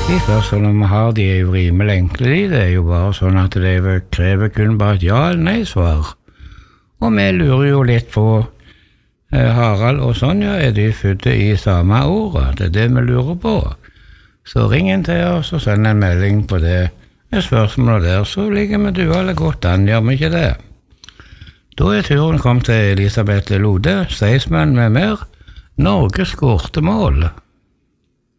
Spørsmålene vi har, de jo rimelig enkle, det jo bare sånn at det krever kun bare et ja eller nei svar. Og vi lurer jo litt på, Harald og Sonja, de født i samme året? Det det vi lurer på. Så ring inn til oss og send en melding på det. Med spørsmålet der, så ligger vi duale godt an, gjør vi ikke det? Da turen kommet til Elisabeth Lode, Seismann med mer, Norges skårte mål.